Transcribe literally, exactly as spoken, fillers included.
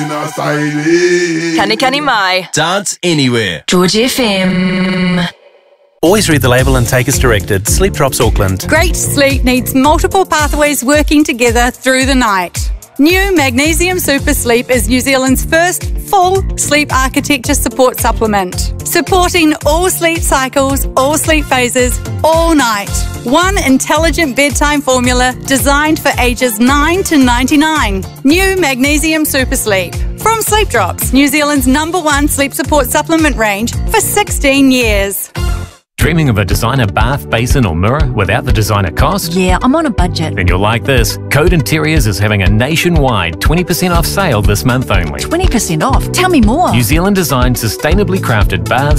Kani Kani Mai. Dance anywhere. George F M. Always read the label and take as directed. Sleep Drops Auckland. Great sleep needs multiple pathways working together through the night. New Magnesium Super Sleep is New Zealand's first full sleep architecture support supplement, supporting all sleep cycles, all sleep phases, all night. One intelligent bedtime formula designed for ages nine to ninety-nine. New Magnesium Super Sleep. From Sleep Drops, New Zealand's number one sleep support supplement range for sixteen years. Dreaming of a designer bath, basin or mirror without the designer cost? Yeah, I'm on a budget. Then you'll like this. Code Interiors is having a nationwide twenty percent off sale this month only. twenty percent off? Tell me more. New Zealand designed, sustainably crafted baths,